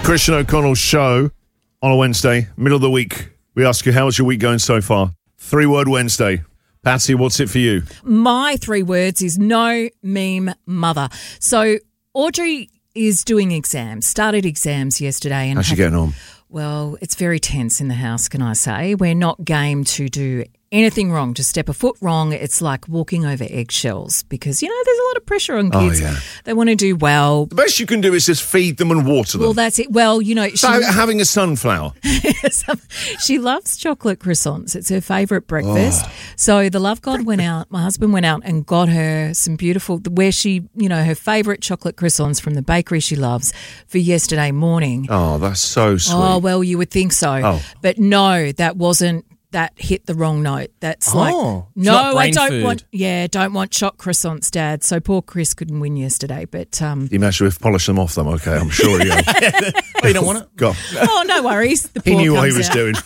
Christian O'Connell's show on a Wednesday, middle of the week. We ask you, how's your week going so far? 3-word Wednesday. Patsy, what's it for you? My 3 words is no meme mother. So Audrey is doing exams, started exams yesterday. And How's she getting on? Well, it's very tense in the house, can I say. We're not game to do anything wrong, to step a foot wrong. It's like walking over eggshells because, you know, there's a lot of pressure on kids. Oh, yeah. They want to do well. The best you can do is just feed them and water them. Well, that's it. Well, you know, So having a sunflower. she loves chocolate croissants. It's her favourite breakfast. Oh. So the Love God went out, my husband went out and got her some beautiful, where she, you know, her favourite chocolate croissants from the bakery she loves for yesterday morning. Oh, that's so sweet. Oh, well, you would think so. Oh. But no, that hit the wrong note. That's like, no, I don't want choc croissants, Dad. So poor Chris couldn't win yesterday. But you imagine if polish them off them, okay, I'm sure you you don't want it? Go. Oh, no worries. The He poor knew what he comes was out. doing.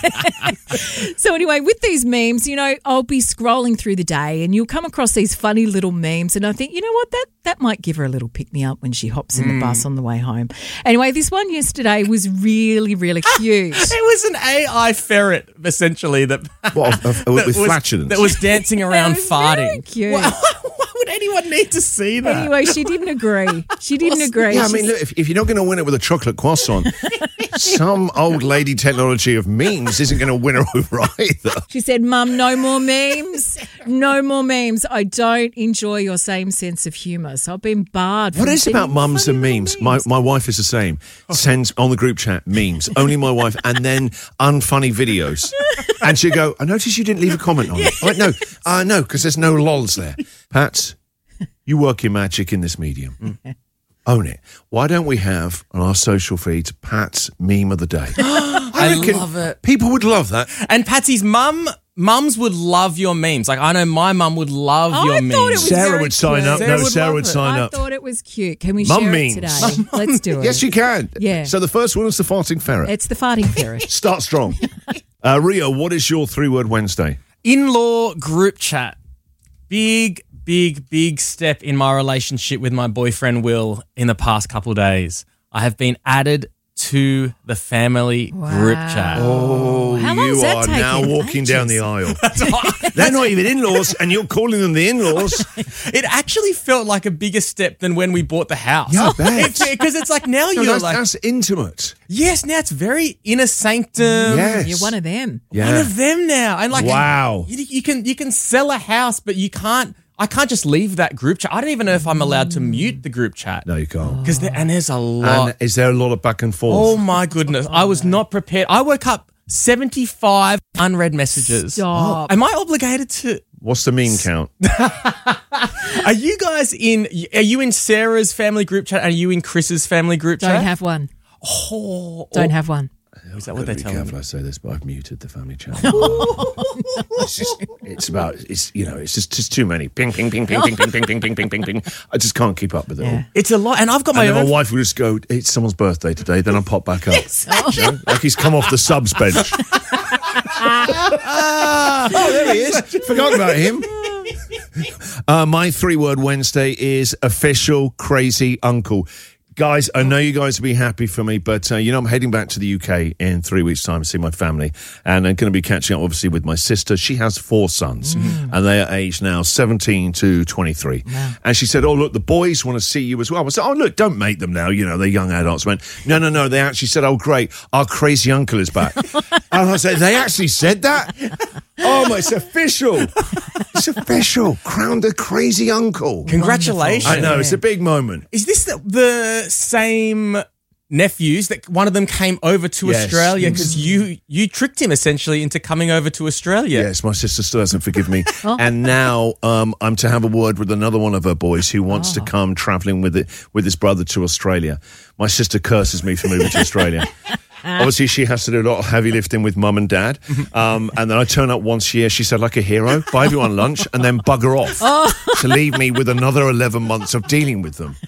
So anyway, with these memes, you know, I'll be scrolling through the day and you'll come across these funny little memes and I think, you know what, that might give her a little pick-me-up when she hops in the bus on the way home. Anyway, this one yesterday was really, really cute. It was an AI ferret, essentially, that With flatulence. that was dancing around farting. Very cute. Why would anyone need to see that? Anyway, she didn't agree. Yeah, I mean, look, if you're not going to win it with a chocolate croissant, some old lady technology of memes isn't going to win her over either. She said, Mum, no more memes. No more memes. I don't enjoy your same sense of humour. So I've been barred from What is it about sending mums funny and little memes? My wife is the same. Sends on the group chat memes. Only my wife. And then unfunny videos. And she'll go, I noticed you didn't leave a comment on it. I went, no, because there's no lols there. Pats, you work your magic in this medium. Own it. Why don't we have on our social feeds Pat's meme of the day? I love it. People would love that. And Patsy's mums would love your memes. Like, I know my mum would love your I memes. thought it was Sarah very would sign cute. up. Sarah No, would Sarah love would it. sign I up. thought it was cute. Can we Mum share memes. it today? Let's do it. Yes, you can. Yeah. So the first one is the farting ferret. It's the farting ferret. Start strong. Rio, what is your 3-word Wednesday? In-law group chat. Big step in my relationship with my boyfriend Will in the past couple of days. I have been added to the family group chat. Oh, How long you has that are taken? now walking down the Ages. aisle. They're not even in-laws, and you're calling them the in-laws. It actually felt like a bigger step than when we bought the house. Yeah, I bet. Because it's like now No, you're like, that's intimate. yes, now it's very inner sanctum. Yes. You're one of them. Yeah. One of them now. And like, Wow. you can sell a house, but I can't just leave that group chat. I don't even know if I'm allowed to mute the group chat. No, you can't. Because there's a lot. And is there a lot of back and forth? Oh my goodness. I was not prepared. I woke up 75 unread messages. Stop. Am I obligated to? What's the meme count? Are you in Sarah's family group chat? Are you in Chris's family group chat? Don't have one. Oh, Don't have one. Is that what they Be tell careful me? I say this, but I've muted the family channel. it's just too many. Ping, ping, ping, ping, ping, ping, ping, ping, ping, ping, ping, ping. I just can't keep up with it all. It's a lot. And I've got And my then own. my wife will just go, it's someone's birthday today, then I'll pop back up. You know, like he's come off the subs bench. Oh, there he is. Forgot about him. My 3-word Wednesday is official crazy uncle. Guys, I know you guys will be happy for me, but, I'm heading back to the UK in 3 weeks' time to see my family, and I'm going to be catching up, obviously, with my sister. She has 4 sons, and they are aged now 17 to 23. Wow. And she said, oh, look, the boys want to see you as well. I said, oh, look, don't make them now. You know, they're young adults. I went, no. They actually said, oh, great, our crazy uncle is back. And I said, they actually said that? Oh, my, it's official. It's official. Crowned a crazy uncle. Congratulations. I know, it's a big moment. Is this the same nephews that one of them came over to Yes. Australia because you tricked him essentially into coming over to Australia? Yes, my sister still hasn't forgiven me. And now I'm to have a word with another one of her boys who wants to come travelling with his brother to Australia. My sister curses me for moving to Australia. Obviously, she has to do a lot of heavy lifting with mum and dad. And then I turn up once a year, she said, like a hero, buy everyone lunch and then bugger off to leave me with another 11 months of dealing with them.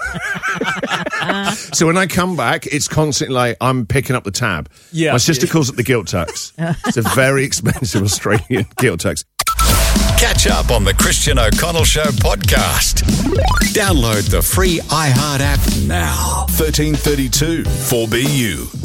So when I come back, it's constantly like I'm picking up the tab. Yeah. My sister calls it the guilt tax. It's a very expensive Australian guilt tax. Catch up on the Christian O'Connell Show podcast. Download the free iHeart app now. 1332 4BU.